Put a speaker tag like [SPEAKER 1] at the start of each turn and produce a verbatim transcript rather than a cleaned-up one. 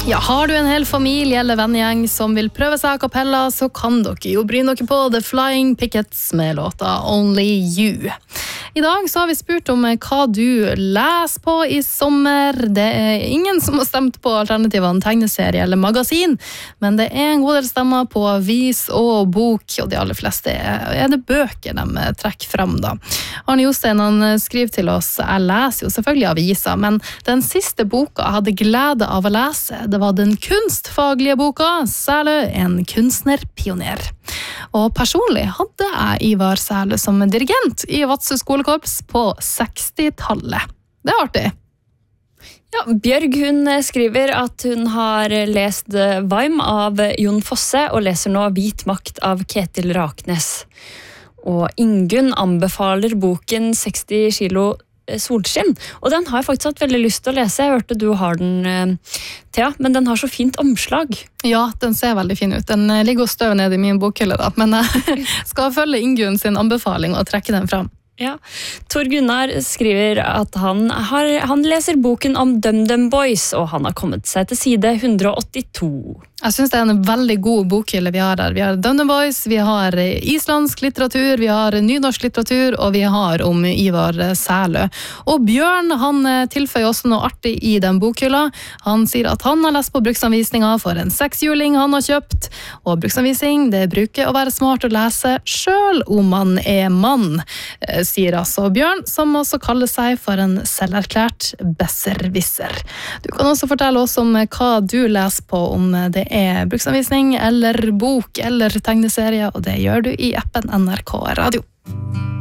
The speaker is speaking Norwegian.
[SPEAKER 1] Ja, har du en hel familie eller vennegjeng som vil prøve seg a cappella, så kan dere jo bryne dere på The Flying Pickets med låta Only You. I dag så har vi spurt om hva du leser på i sommer. Det er ingen som har stemt på alternativene tegneserie eller magasin, men det er en god del stemmer på avis og bok, og de aller fleste er det bøker de trekker frem da. Arne Jostein han skriver til oss, jeg leser jo selvfølgelig aviser, men den siste boka jeg hadde glede av å lese, det var den kunstfaglige boka, Sæle, en kunstnerpioner. Og personlig hadde jeg Ivar Sæle som dirigent i Vadsø skolekorps på sekstitallet. Det er artig.
[SPEAKER 2] Ja, Bjørg hun skriver at hun har lest Vaim av Jon Fosse og leser nå Hvit makt av Ketil Raknes. Og Ingunn anbefaler boken seksti kilo solskinn, og den har jeg faktisk hatt veldig lyst til å lese. Jeg hørte du har den, Thea, men den har så fint omslag.
[SPEAKER 1] Ja, den ser veldig fin ut. Den ligger og støver ned i min bokhylle da, men jeg skal følge Ingunn sin anbefaling og trekke den fram.
[SPEAKER 2] Ja. Tor Gunnar skriver at han, har, han leser boken om DumDum Boys, og han har kommet seg til side hundre og åttito.
[SPEAKER 1] Jeg synes det er en veldig god bokhylle vi har her. Vi har DumDum Boys, vi har islandsk litteratur, vi har nynorsk litteratur, og vi har om Ivar Sæle. Og Bjørn, han tilføyer også noe artig i den bokhylla. Han sier at han har lest på bruksanvisninga for en sekshjuling han har kjøpt, og bruksanvisning, det bruker å være smart å lese selv om man er mann, sier altså Bjørn, som også kaller seg for en selverklært besserwisser. Du kan også fortelle oss om hva du leser på, om det er bruksanvisning eller bok eller tegneserie, og det gjør du i appen N R K Radio.